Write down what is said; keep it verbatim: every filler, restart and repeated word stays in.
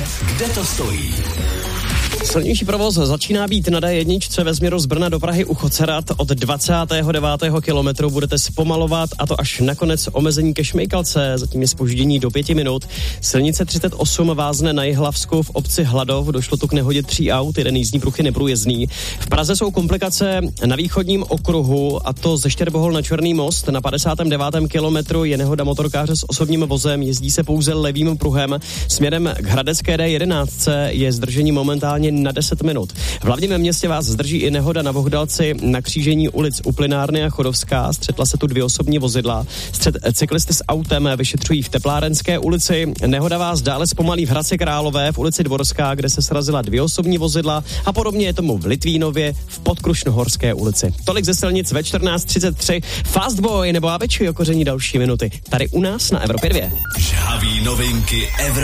kde to stojí. Silnější provoz začíná být na dé jedna ve směru z Brna do Prahy u Chocerat. Od dvacátého devátého kilometru budete zpomalovat, a to až nakonec omezení ke Šmejkalce. Zatím je zpoždění do pěti minut. Silnice třicet osm vázne na Jihlavsku v obci Hladov. Došlo tu k nehodě tří aut, jeden jízdní pruh je neprůjezdný. V Praze jsou komplikace na východním okruhu, a to ze Štěrbohol na Černý most. Na padesátém devátém kilometru je nehoda motorkáře s osobním vozem, jezdí se pouze levým pruhem. Směrem k hradecké dé jedenáct je zdržení momentálně na deset minut. V hlavním městě vás zdrží i nehoda na Vohdalci na křížení ulic Uplynárny a Chodovská. Střetla se tu dvě osobní vozidla. Střet cyklisty s autem vyšetřují v Teplárenské ulici. Nehoda vás dále zpomalí v Hradci Králové v ulici Dvorská, kde se srazila dvě osobní vozidla, a podobně je tomu v Litvínově v Podkrušnohorské ulici. Tolik ze silnic ve čtrnáct třicet tři. Fastboy nebo Avicii okoření další minuty. Tady u nás na Evropě dva. Žhavý novinky Evropy.